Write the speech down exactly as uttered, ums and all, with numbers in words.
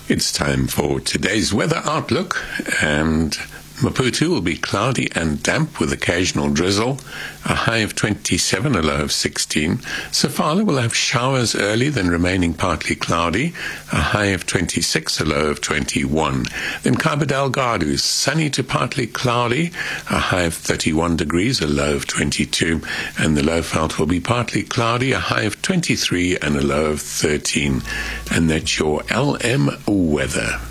It's time for today's weather outlook, and Maputo will be cloudy and damp with occasional drizzle, a high of twenty-seven, a low of sixteen. Sofala will have showers early, then remaining partly cloudy, a high of twenty-six, a low of twenty-one. Then Cabo Delgado, sunny to partly cloudy, a high of thirty-one degrees, a low of twenty-two. And the Lowveld will be partly cloudy, a high of twenty-three and a low of thirteen. And that's your L M weather.